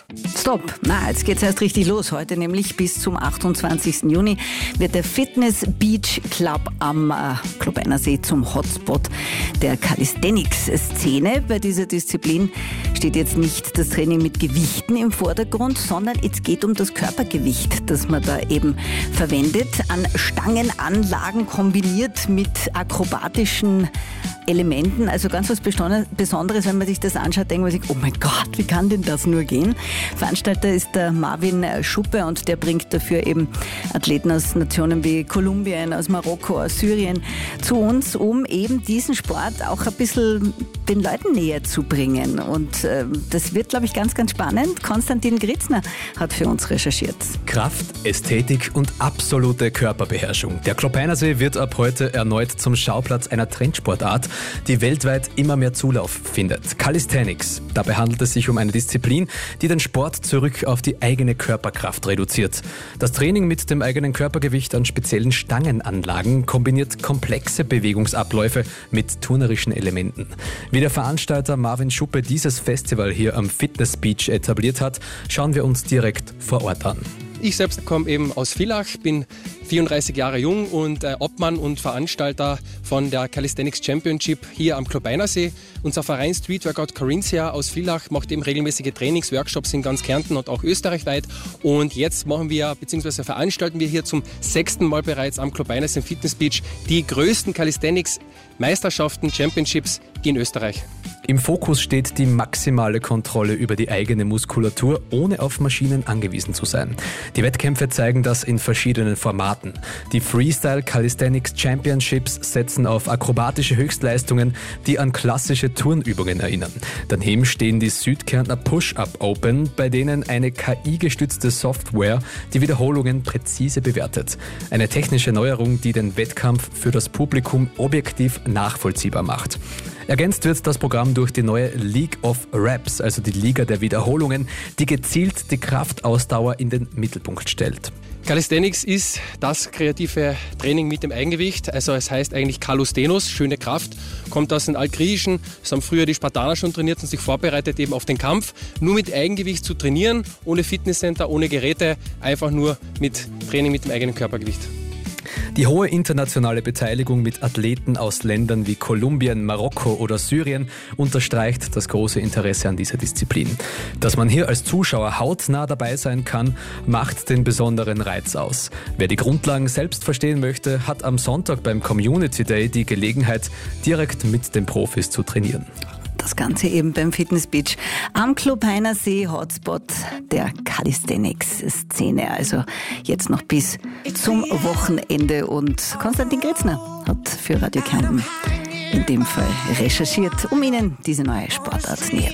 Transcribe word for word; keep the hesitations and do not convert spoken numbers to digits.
Stopp! Na, jetzt geht's erst richtig los. Heute nämlich bis zum achtundzwanzigsten Juni wird der Fitness Beach Club am äh, Klobeinersee zum Hotspot der Calisthenics-Szene. Bei dieser Disziplin steht jetzt nicht das Training mit Gewichten im Vordergrund, sondern es geht um das Körpergewicht, das man da eben verwendet, an Stangenanlagen kombiniert mit akrobatischen Elementen. Also ganz was Besonderes, wenn man sich das anschaut, denkt man sich, oh mein Gott, wie kann denn das nur gehen? Veranstalter ist der Marvin Schuppe und der bringt dafür eben Athleten aus Nationen wie Kolumbien, aus Marokko, aus Syrien zu uns, um eben diesen Sport auch ein bisschen den Leuten näher zu bringen. Und äh, das wird, glaube ich, ganz, ganz spannend. Konstantin Gritzner hat für uns recherchiert. Kraft, Ästhetik und absolute Körperbeherrschung. Der Klobeinersee wird ab heute erneut zum Schauplatz einer Trendsportart, die weltweit immer mehr Zulauf findet. Calisthenics. Dabei handelt es sich um eine Disziplin, die den Sport zurück auf die eigene Körperkraft reduziert. Das Training mit dem eigenen Körpergewicht an speziellen Stangenanlagen kombiniert komplexe Bewegungsabläufe mit turnerischen Elementen. Wie der Veranstalter Marvin Schuppe dieses Festival hier am Fitness Beach etabliert hat, schauen wir uns direkt vor Ort an. Ich selbst komme eben aus Villach, bin vierunddreißig Jahre jung und äh, Obmann und Veranstalter von der Calisthenics Championship hier am Klobeinersee. Unser Verein Street Workout Corinthia aus Villach macht eben regelmäßige Trainings, Workshops in ganz Kärnten und auch österreichweit. Und jetzt machen wir bzw. veranstalten wir hier zum sechsten Mal bereits am Klobeinersee Fitness Beach die größten Calisthenics Meisterschaften, Championships in Österreich. Im Fokus steht die maximale Kontrolle über die eigene Muskulatur, ohne auf Maschinen angewiesen zu sein. Die Wettkämpfe zeigen das in verschiedenen Formaten. Die Freestyle Calisthenics Championships setzen auf akrobatische Höchstleistungen, die an klassische Turnübungen erinnern. Daneben stehen die Südkärntner Push-Up Open, bei denen eine K I-gestützte Software die Wiederholungen präzise bewertet. Eine technische Neuerung, die den Wettkampf für das Publikum objektiv nachvollziehbar macht. Ergänzt wird das Programm durch die neue League of Reps, also die Liga der Wiederholungen, die gezielt die Kraftausdauer in den Mittelpunkt stellt. Calisthenics ist das kreative Training mit dem Eigengewicht, also es heißt eigentlich Kalusthenos, schöne Kraft, kommt aus dem Altgriechischen, das haben früher die Spartaner schon trainiert und sich vorbereitet eben auf den Kampf, nur mit Eigengewicht zu trainieren, ohne Fitnesscenter, ohne Geräte, einfach nur mit Training mit dem eigenen Körpergewicht. Die hohe internationale Beteiligung mit Athleten aus Ländern wie Kolumbien, Marokko oder Syrien unterstreicht das große Interesse an dieser Disziplin. Dass man hier als Zuschauer hautnah dabei sein kann, macht den besonderen Reiz aus. Wer die Grundlagen selbst verstehen möchte, hat am Sonntag beim Community Day die Gelegenheit, direkt mit den Profis zu trainieren. Das Ganze eben beim Fitness Beach am Klobeinersee, Hotspot der Calisthenics-Szene. Also jetzt noch bis zum Wochenende. Und Konstantin Gritzner hat für Radio Kärnten in dem Fall recherchiert, um Ihnen diese neue Sportart näher